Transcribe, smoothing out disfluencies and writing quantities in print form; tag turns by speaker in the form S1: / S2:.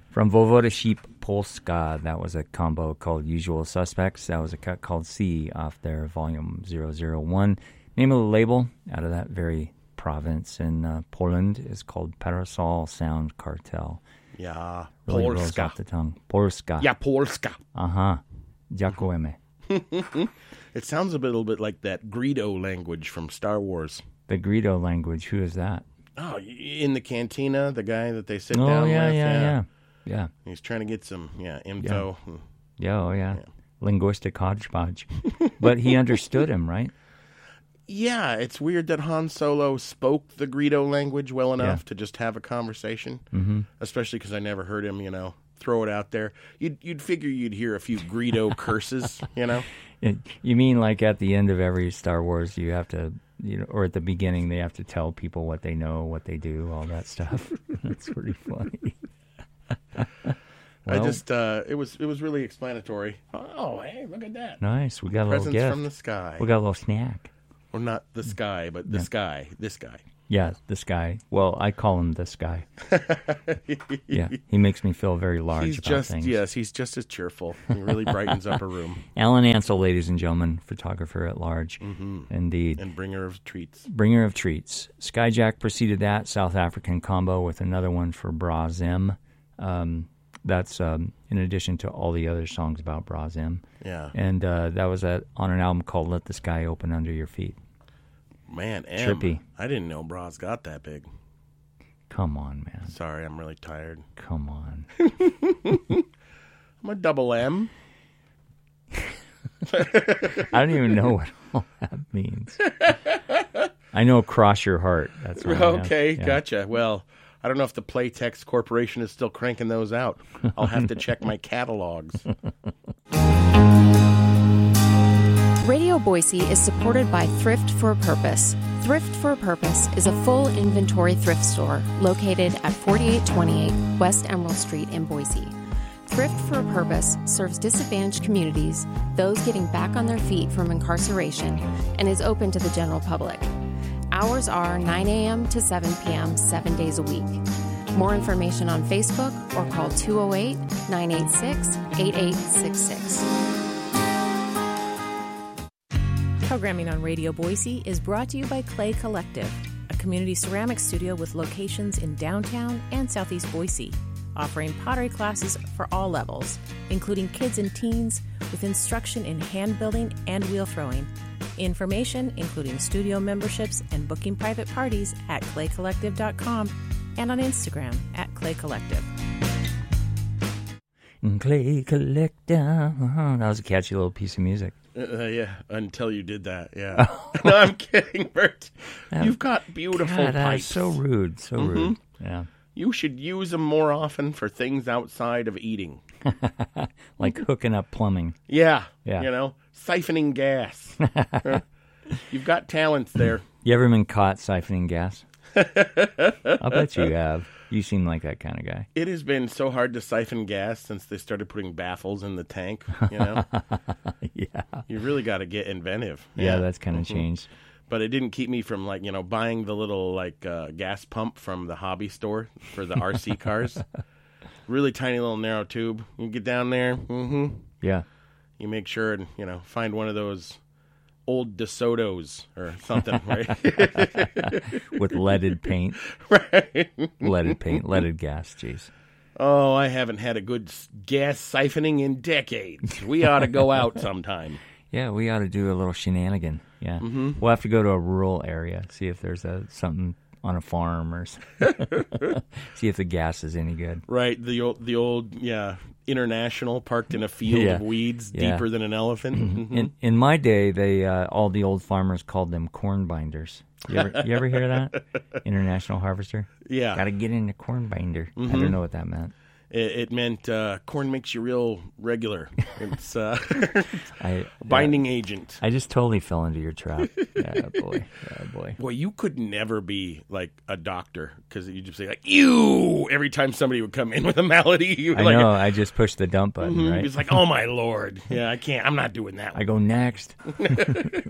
S1: From Vovoda Sheep Polska, that was a combo called Usual Suspects. That was a cut called C off their volume 001. Name of the label out of that very province in Poland is called Parasol Sound Cartel.
S2: Yeah,
S1: Really rolls
S2: Polska.
S1: off the tongue. Polska.
S2: Yeah, Polska.
S1: Uh-huh. Dziękujemy.
S2: It sounds a little bit like that Greedo language from Star Wars.
S1: The Greedo language, who is that?
S2: Oh, in the cantina, the guy that they sit
S1: Oh,
S2: down
S1: yeah,
S2: with.
S1: yeah.
S2: He's trying to get some info.
S1: Yeah. Linguistic hodgepodge. But he understood him, right?
S2: Yeah, it's weird that Han Solo spoke the Greedo language well enough to just have a conversation, especially because I never heard him, throw it out there. You'd figure you'd hear a few Greedo curses,
S1: You mean like at the end of every Star Wars, you have to, or at the beginning, they have to tell people what they know, what they do, all that stuff. That's pretty funny.
S2: Well, it was really explanatory. Oh, hey, look at that!
S1: Nice, we got a little
S2: Presents
S1: gift
S2: from the sky.
S1: We got a little snack.
S2: Well, not the sky, but the sky. This guy.
S1: Yeah, this guy. Well, I call him this guy. Yeah, he makes me feel very large about things.
S2: Yes, he's just as cheerful. He really brightens up a room.
S1: Alan Ansel, ladies and gentlemen, photographer at large. Indeed.
S2: And bringer of treats.
S1: Bringer of treats. Skyjack preceded that, South African combo, with another one for Brazim. That's in addition to all the other songs about Brazim.
S2: Yeah.
S1: And that was on an album called Let the Sky Open Under Your Feet.
S2: Man,
S1: Trippy.
S2: I didn't know Braz got that big.
S1: Come on, man.
S2: Sorry, I'm really tired.
S1: Come on.
S2: I'm a double M.
S1: I don't even know what all that means. I know cross your heart. That's what
S2: Okay, gotcha. Well, I don't know if the Playtex Corporation is still cranking those out. I'll have to check my catalogs.
S3: Radio Boise is supported by Thrift for a Purpose. Thrift for a Purpose is a full inventory thrift store located at 4828 West Emerald Street in Boise. Thrift for a Purpose serves disadvantaged communities, those getting back on their feet from incarceration, and is open to the general public. Hours are 9 a.m. to 7 p.m. 7 days a week. More information on Facebook or call 208-986-8866.
S4: Programming on Radio Boise is brought to you by Clay Collective, a community ceramics studio with locations in downtown and southeast Boise, offering pottery classes for all levels, including kids and teens, with instruction in hand building and wheel throwing. Information, including studio memberships and booking private parties, at claycollective.com and on Instagram at Clay Collective.
S1: Clay Collective. That was a catchy little piece of music.
S2: Yeah, until you did that, yeah. No, I'm kidding, Bert. You've got beautiful
S1: God,
S2: pipes.
S1: So rude, so rude. Yeah.
S2: You should use them more often for things outside of eating.
S1: Like hooking up plumbing.
S2: Yeah.
S1: Yeah.
S2: Siphoning gas. You've got talents there.
S1: You ever been caught siphoning gas? I'll bet you have. You seem like that kind of guy.
S2: It has been so hard to siphon gas since they started putting baffles in the tank,
S1: Yeah.
S2: You really got to get inventive.
S1: Yeah, that's kind of changed.
S2: But it didn't keep me from, buying the little, gas pump from the hobby store for the RC cars. Really tiny little narrow tube. You get down there.
S1: Yeah.
S2: You make sure and, find one of those old DeSotos or something, right?
S1: With leaded paint.
S2: Right.
S1: Leaded paint, leaded gas, jeez.
S2: Oh, I haven't had a good gas siphoning in decades. We ought to go out sometime.
S1: Yeah, we ought to do a little shenanigan. Yeah. We'll have to go to a rural area, see if there's something on a farm or see if the gas is any good.
S2: Right, the old International parked in a field of weeds deeper than an elephant.
S1: In my day, they all the old farmers called them corn binders. You ever hear that? International Harvester?
S2: Yeah.
S1: Got to get in the corn binder. I don't know what that meant.
S2: It meant corn makes you real regular. It's binding agent.
S1: I just totally fell into your trap. Yeah, boy.
S2: Boy, you could never be like a doctor because you just say like "ew" every time somebody would come in with a malady.
S1: I know. I just pushed the dump button. Right?
S2: It's like, oh my lord. Yeah, I can't. I'm not doing that.
S1: I go next.